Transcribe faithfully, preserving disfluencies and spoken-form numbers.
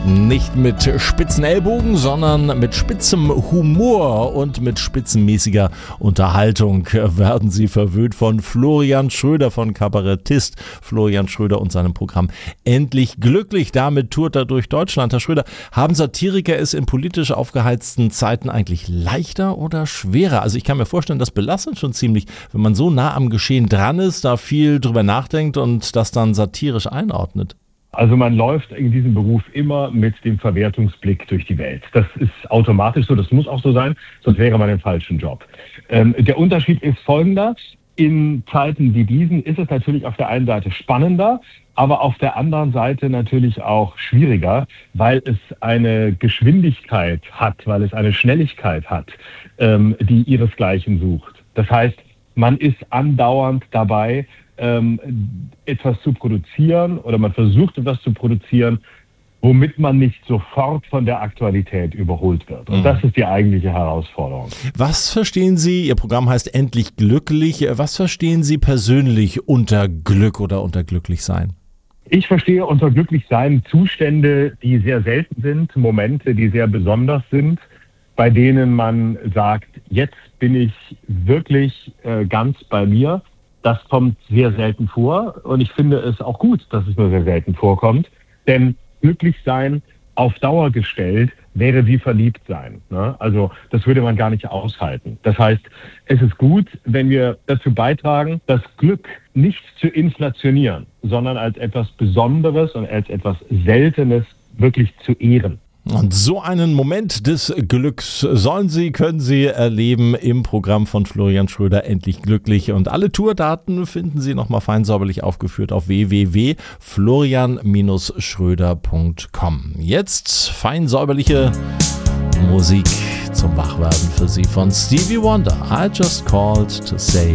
Nicht mit spitzen Ellbogen, sondern mit spitzem Humor und mit spitzenmäßiger Unterhaltung werden Sie verwöhnt von Florian Schröder, von Kabarettist Florian Schröder und seinem Programm Endlich Glücklich. Damit tourt er durch Deutschland. Herr Schröder, haben Satiriker es in politisch aufgeheizten Zeiten eigentlich leichter oder schwerer? Also ich kann mir vorstellen, das belastet schon ziemlich, wenn man so nah am Geschehen dran ist, da viel drüber nachdenkt und das dann satirisch einordnet. Also man läuft in diesem Beruf immer mit dem Verwertungsblick durch die Welt. Das ist automatisch so, das muss auch so sein, sonst wäre man im falschen Job. Ähm, der Unterschied ist folgender: In Zeiten wie diesen ist es natürlich auf der einen Seite spannender, aber auf der anderen Seite natürlich auch schwieriger, weil es eine Geschwindigkeit hat, weil es eine Schnelligkeit hat, ähm, die ihresgleichen sucht. Das heißt, man ist andauernd dabei, ähm, etwas zu produzieren, oder man versucht etwas zu produzieren, womit man nicht sofort von der Aktualität überholt wird. Und das ist die eigentliche Herausforderung. Was verstehen Sie, Ihr Programm heißt Endlich Glücklich, was verstehen Sie persönlich unter Glück oder unter Glücklichsein? Ich verstehe unter Glücklichsein Zustände, die sehr selten sind, Momente, die sehr besonders sind, bei denen man sagt, jetzt bin ich wirklich äh, ganz bei mir. Das kommt sehr selten vor und ich finde es auch gut, dass es nur sehr selten vorkommt, denn glücklich sein auf Dauer gestellt wäre wie verliebt sein, ne? Also das würde man gar nicht aushalten. Das heißt, es ist gut, wenn wir dazu beitragen, das Glück nicht zu inflationieren, sondern als etwas Besonderes und als etwas Seltenes wirklich zu ehren. Und so einen Moment des Glücks sollen Sie, können Sie erleben im Programm von Florian Schröder Endlich Glücklich. Und alle Tourdaten finden Sie nochmal fein säuberlich aufgeführt auf w w w punkt florian schröder punkt com. Jetzt fein säuberliche Musik zum Wachwerden für Sie von Stevie Wonder. I just called to say